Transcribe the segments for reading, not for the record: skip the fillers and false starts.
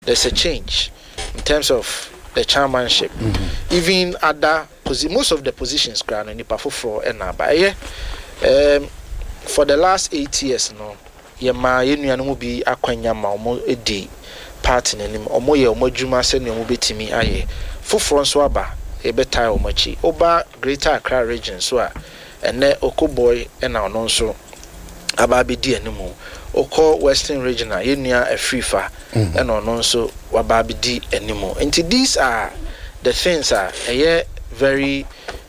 there's a change in terms of the chairmanship. Even other most of the positions ground and for for the last 8 years no yema yenu no bi akwanya ma omo edi party nanim omo ye omo dwuma se ne omo betimi aye foforo nso aba e betai omo chi oba Greater Accra region so a ene Okoboy na ono nso aba be di animu Oko Western region a yenua Afrifa na ono nso waba be di animu. And these are the things are very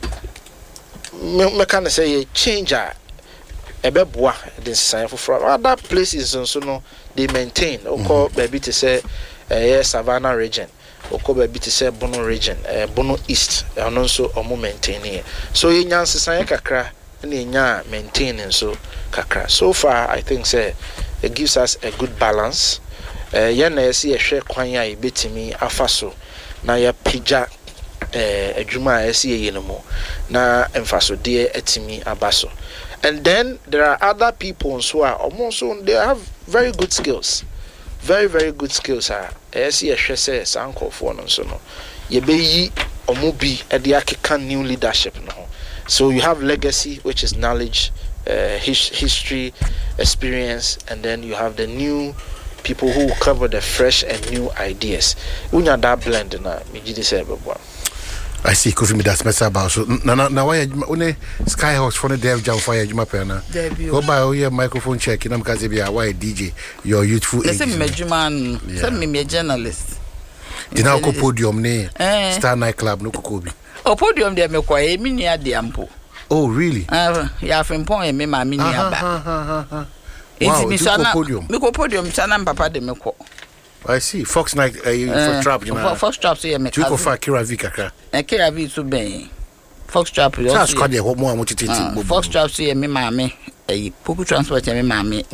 me can say change ebeboa the sign for other places and so no they maintain Oko baby to say Savannah region Oko baby to say Bono region Bono East and also omo maintaining so yen sign kakra and yen maintaining so kakra. So far I think say it gives us a good balance yen na see a share kwan ya betimi afaso na ya pija adwuma ese yenemo na emfaso de etimi abaso. And then there are other people who are almost they have very good skills. Very, very good skills. As you say, Sanko for no so no. You be omubi at new leadership no. So you have legacy, which is knowledge, history, experience, and then you have the new people who cover the fresh and new ideas. When you that blend na me say I see coffee me that's mess about so now why one Skyhawks for the dev jam fire juma pena go buy your microphone check na mkaze bia why DJ your youthful age listen me juman send me journalist dina ko podium ne Star Night Club no kokobi o podium de me kwa e mi ni ade ampo. Oh really ya frimpon e me ma mi ni aba wow, me ko podium sana papa de me ko. I see. Fox Night for trap, you know. Fox trap, so you make. You go for Kira V kakra. Kira V so ben. Fox trap. That's quite a more motivating. Fox trap, so you me mame. Poku transport you me mame.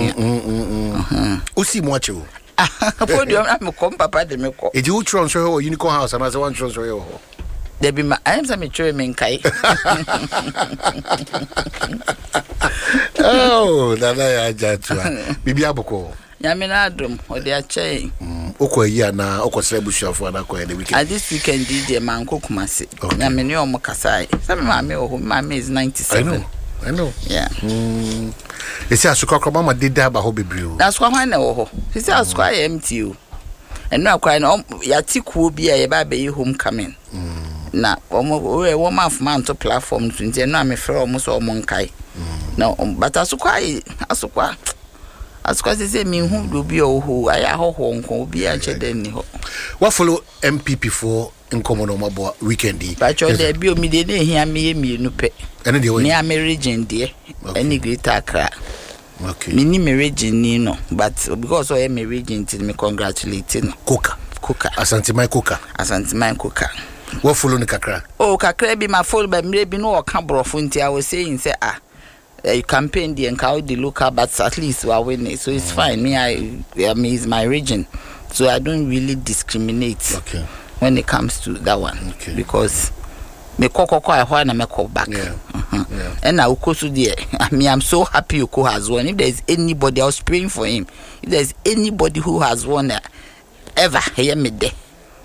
Usi mwacho. Podium na me kom papa de me ko. E di utron so or Unicorn House and as one tron so yo. There be my I am some true men kai. Oh, nana ya jatwa. Bibi aboko. Yamina adum odi ache okwa yi na okosere busuafo na kwa the weekend. At this weekend DJ Manko Kumasi. Yamini omo kasai. Some mama o mama is 97. I know. Yeah. Ese asukwa kwa mama did ba ho bebre. That's why na wo ho. Ese asukwa empty o. And no kwa na yatikuo bi a ye ba be homecoming. Na omo ma man to platform nti na me frɛ omo so omo nkai. Na but asukwa as quasi say me who do be oh aya ho nko bi a chede ni ho. What follow MPP for in common on my weekend? But you there be o me dey here me mienu pe. Any dey way. Me am region there. Any Greater Accra. Okay. Me ni me region ni no, but because I am a region till me congratulate no. Coca. Asante my Coca. What follow ni kakra? Oh kakra be my follow by me be no ka brofo nti I was saying say you campaign the encounter the local, but at least we are winning, so it's fine. Me, I mean, it's my region, so I don't really discriminate when it comes to that one because me koko I want to make back. And now Ukosu there. I mean, I'm so happy Uko has won. If there's anybody, I was praying for him. If there's anybody who has won ever, hear me there.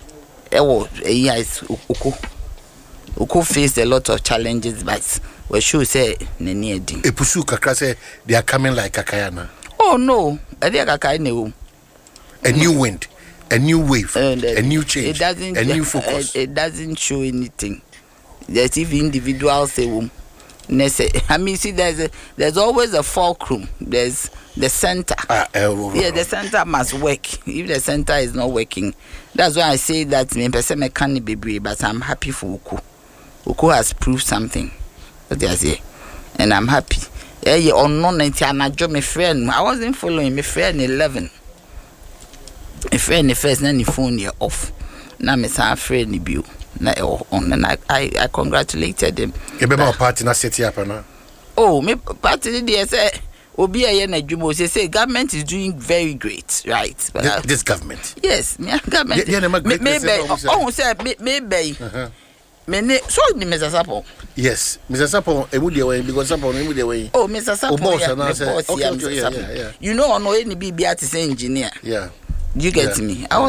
Yes, Uko faced a lot of challenges, but we should say neni edi. Epusu kakra say they are coming like kakayana. Oh no, edi kakai ne. A new wind, a new wave, a new change, a new focus. It doesn't show anything. There's even individuals say I mean, see, there's always a fulcrum. There's the center. The center must work. If the center is not working, that's why I say that me person me can't be brave, but I'm happy for Uko. Uko has proved something. What they say, and I'm happy. Yeah, on no 90 and my friend. I wasn't following my friend 11. My friend the first then the phone here off. Now my son friend the bill. And I congratulated him. You remember party na set up na? Oh, me party there say obi aye na djumo say government is doing very great, right? But this government. Yes, me government. Maybe oh say maybe. So Mr. Sapo. Yes, Mr. Sapo, e would way because Sapo e would way. Oh, Mr. Sapo. Okay, You know, no any be engineer. Yeah. You get me? I was